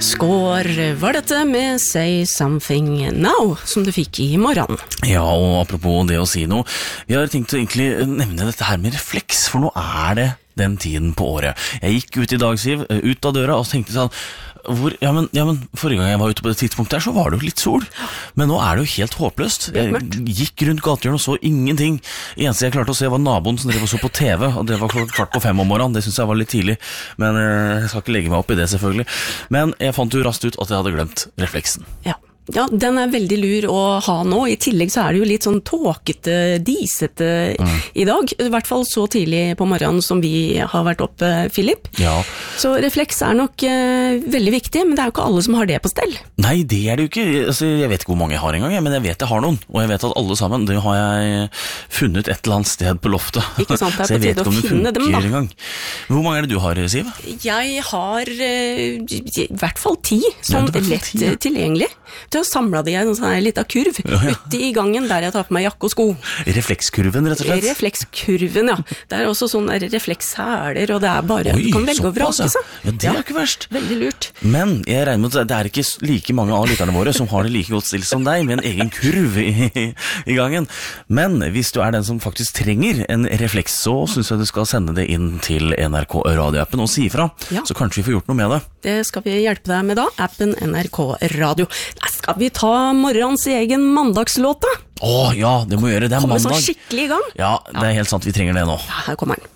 Score var dette med Say Something Now, som du fikk I morgen. Ja, og apropos det å si noe, vi har tenkt å egentlig nevne dette her med refleks, for nå det den tiden på året. Jeg gikk ut I dag, Siv, ut av døra, og tenkte sånn, ja, men forrige gang jeg var ute på det tidspunktet her, så var det jo litt sol. Men nå det jo helt håpløst. Jeg gikk rundt gatehjørnet og så ingenting. Eneste jeg klarte å se var naboen som drev og så på TV, og det var 4:45 om morgenen. Det synes jeg var litt tidlig, men jeg skal ikke legge meg opp I det selvfølgelig. Men jeg fant jo raskt ut at jeg hadde glemt refleksen. Ja, den veldig lur å ha nå. I tillegg så det jo litt sånn tåkete, disete I dag. I hvert fall så tidlig på morgenen som vi har vært oppe, Philip. Ja. Så refleks nok veldig viktig, men det jo ikke alle som har det på stell. Nei, det det jo ikke. Altså, jeg vet ikke hvor mange jeg har engang, men jeg vet jeg har noen. Og jeg vet at alle sammen, det har jeg funnet et eller annet sted på loftet. Ikke sant, det så jeg vet ikke om det funker dem, engang. Hvor mange det du har, Siv? Jeg har I hvert fall 10, sånn lett tilgjengelig. Til å samle det I en sånn litt av kurv ute I gangen der jeg tar på meg jakke og sko. Reflekskurven, rett og slett? Reflekskurven, ja. Det også sånn reflekshæler, og det bare, du kan velge å vrake seg. Ja, det ikke verst. Veldig lurt. Men jeg regner med at det ikke like mange av lytterne våre som har det like godt stilt som deg, med en egen kurv I gangen. Men hvis du den som faktisk trenger en refleks, så synes jeg du skal sende det inn til NRK radioappen og si ifra, så kanskje vi får gjort noe med det. Det skal vi hjelpe deg med da, appen NRK Radio. Da skal vi ta morgens egen mandagslåt da? Ja, det må gjøre, det mandag. Kommer sånn skikkelig I gang. Ja, det helt sant, vi trenger det nå. Ja, her kommer den.